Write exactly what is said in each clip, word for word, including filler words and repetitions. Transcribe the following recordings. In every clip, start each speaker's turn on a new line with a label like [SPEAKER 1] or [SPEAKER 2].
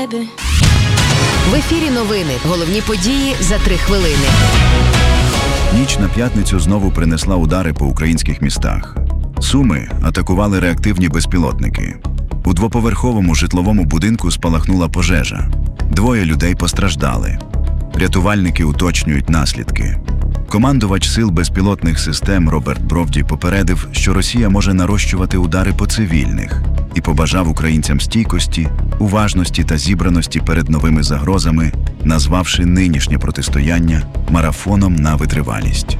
[SPEAKER 1] В ефірі новини. Головні події за три хвилини.
[SPEAKER 2] Ніч на п'ятницю знову принесла удари по українських містах. Суми атакували реактивні безпілотники. У двоповерховому житловому будинку спалахнула пожежа. Двоє людей постраждали. Рятувальники уточнюють наслідки. Командувач сил безпілотних систем Роберт Бровді попередив, що Росія може нарощувати удари по цивільних і побажав українцям стійкості, уважності та зібраності перед новими загрозами, назвавши нинішнє протистояння марафоном на витривалість.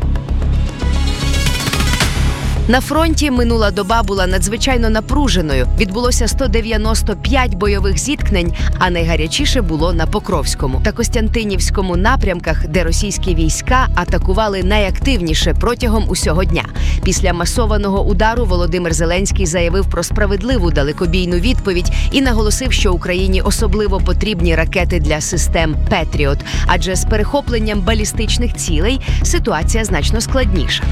[SPEAKER 1] На фронті минула доба була надзвичайно напруженою. Відбулося сто дев'яносто п'ять бойових зіткнень, а найгарячіше було на Покровському та Костянтинівському напрямках, де російські війська атакували найактивніше протягом усього дня. Після масованого удару Володимир Зеленський заявив про справедливу далекобійну відповідь і наголосив, що Україні особливо потрібні ракети для систем «Петріот», адже з перехопленням балістичних цілей ситуація значно складніша.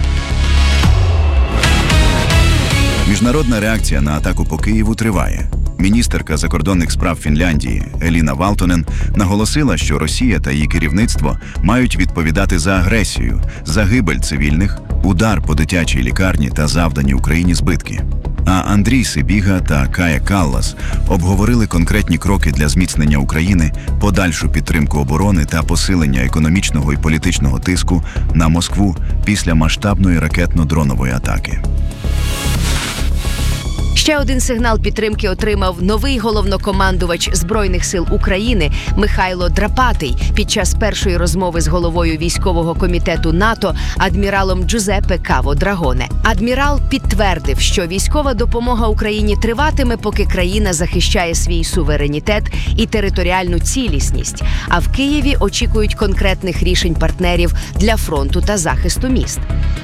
[SPEAKER 2] Міжнародна реакція на атаку по Києву триває. Міністерка закордонних справ Фінляндії Еліна Валтонен наголосила, що Росія та її керівництво мають відповідати за агресію, загибель цивільних, удар по дитячій лікарні та завдані Україні збитки. А Андрій Сибіга та Кая Каллас обговорили конкретні кроки для зміцнення України, подальшу підтримку оборони та посилення економічного і політичного тиску на Москву після масштабної ракетно-дронової атаки.
[SPEAKER 1] Ще один сигнал підтримки отримав новий головнокомандувач Збройних сил України Михайло Драпатий під час першої розмови з головою військового комітету НАТО адміралом Джузеппе Каво Драгоне. Адмірал підтвердив, що військова допомога Україні триватиме, поки країна захищає свій суверенітет і територіальну цілісність, а в Києві очікують конкретних рішень партнерів для фронту та захисту міст.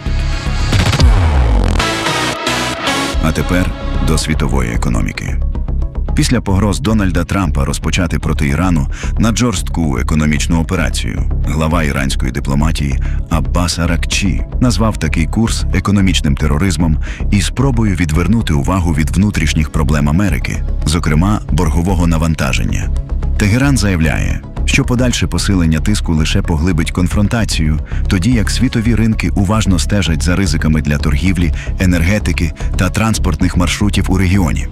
[SPEAKER 2] А тепер до світової економіки. Після погроз Дональда Трампа розпочати проти Ірану наджорстку економічну операцію, глава іранської дипломатії Аббас Аракчі назвав такий курс економічним тероризмом і спробою відвернути увагу від внутрішніх проблем Америки, зокрема боргового навантаження. Тегеран заявляє, що подальше посилення тиску лише поглибить конфронтацію, тоді як світові ринки уважно стежать за ризиками для торгівлі, енергетики та транспортних маршрутів у регіоні.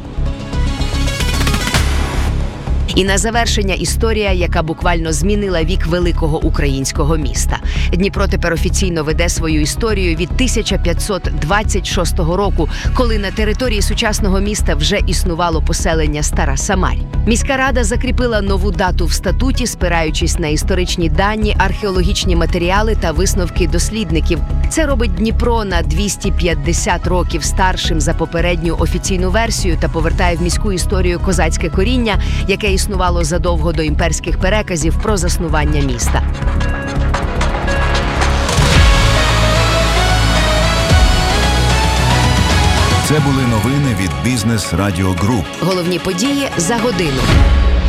[SPEAKER 1] І на завершення історія, яка буквально змінила вік великого українського міста. Дніпро тепер офіційно веде свою історію від тисяча п'ятсот двадцять шостого року, коли на території сучасного міста вже існувало поселення Стара Самарь. Міська рада закріпила нову дату в статуті, спираючись на історичні дані, археологічні матеріали та висновки дослідників. Це робить Дніпро на двісті п'ятдесят років старшим за попередню офіційну версію та повертає в міську історію козацьке коріння, яке існувало задовго до імперських переказів про заснування міста.
[SPEAKER 2] Це були новини від Бізнес Радіо Груп.
[SPEAKER 1] Головні події за годину.